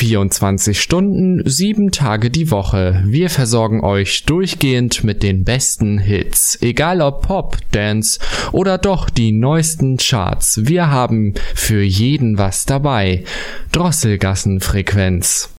24 Stunden, 7 Tage die Woche. Wir versorgen euch durchgehend mit den besten Hits. Egal ob Pop, Dance oder doch die neuesten Charts. Wir haben für jeden was dabei. Drosselgassenfrequenz.